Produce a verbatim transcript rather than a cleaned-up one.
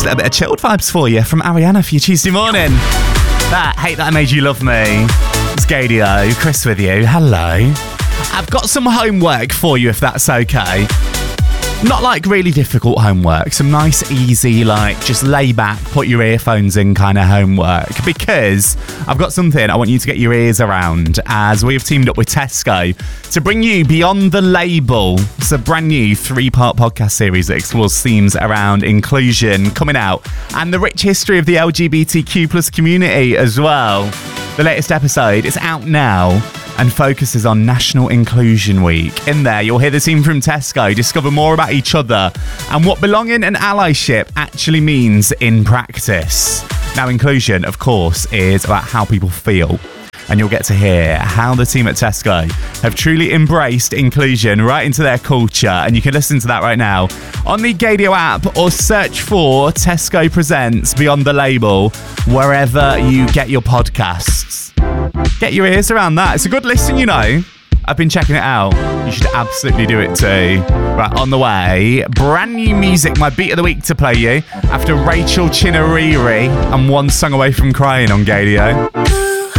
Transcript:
Just a little bit of chilled vibes for you from Ariana for your Tuesday morning. That Hate That I Made You Love Me. It's Gadio, Chris with you. Hello. I've got some homework for you if that's okay. Not like really difficult homework. Some nice, easy, like just lay back, put your earphones in kind of homework. Because I've got something I want you to get your ears around as we've teamed up with Tesco to bring you Beyond the Label. It's a brand new three-part podcast series that explores themes around inclusion coming out and the rich history of the L G B T Q plus community as well. The latest episode is out now and focuses on National Inclusion Week. In there, you'll hear the team from Tesco discover more about each other and what belonging and allyship actually means in practice. Now, inclusion, of course, is about how people feel. And you'll get to hear how the team at Tesco have truly embraced inclusion right into their culture. And you can listen to that right now on the Gadio app or search for Tesco Presents Beyond the Label wherever you get your podcasts. Get your ears around that. It's a good listen, you know. I've been checking it out. You should absolutely do it too. Right, on the way, brand new music, my beat of the week to play you after Rachel Chinariri and One Song Away from Crying on Gadio.